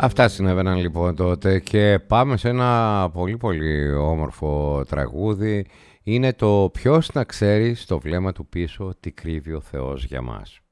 Αυτά συνέβαιναν λοιπόν τότε και πάμε σε ένα πολύ πολύ όμορφο τραγούδι. Είναι το «Ποιος να ξέρει στο βλέμμα του πίσω τι κρύβει ο Θεός για μας».